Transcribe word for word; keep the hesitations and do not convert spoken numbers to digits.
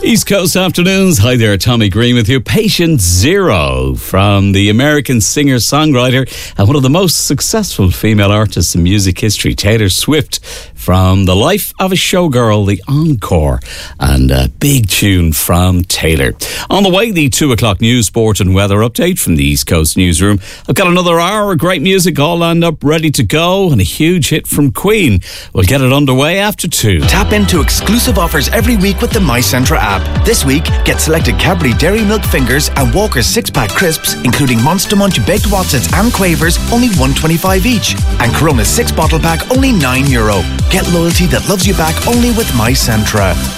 East Coast Afternoons. Hi there, Tommy Green with you. Patient Zero from the American singer-songwriter and one of the most successful female artists in music history, Taylor Swift, from The Life of a Showgirl, The Encore, and a big tune from Taylor. On the way, the two o'clock news, sport and weather update from the East Coast newsroom. I've got another hour of great music all lined up, ready to go, and a huge hit from Queen. We'll get it underway after two. Tap into exclusive offers every week with the MyCentra app. This week, get selected Cadbury Dairy Milk Fingers and Walker's six-pack crisps, including Monster Munch Baked Watsits and Quavers, only one twenty-five each. And Corona's six-bottle pack, only nine euro. Get loyalty that loves you back only with MyCentra.